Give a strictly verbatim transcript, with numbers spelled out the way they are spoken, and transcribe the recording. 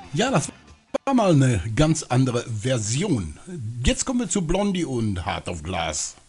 Ja, das war mal eine ganz andere Version. Jetzt kommen wir zu Blondie und Heart of Glass.